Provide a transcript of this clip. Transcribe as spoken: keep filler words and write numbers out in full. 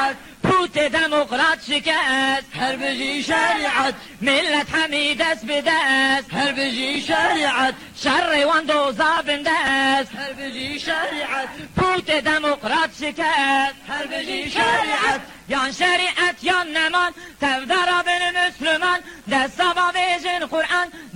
شریعت پوت دموکرات شکست هر بجی شریعت ملت همی دست به دست هر بجی شریعت شر وان دوزا بندست هر بجی شریعت پوت دموکرات شکست هر بجی شریعت یان شریعت یان نمان تفدر بین مسلمان دست با بیجن قرآن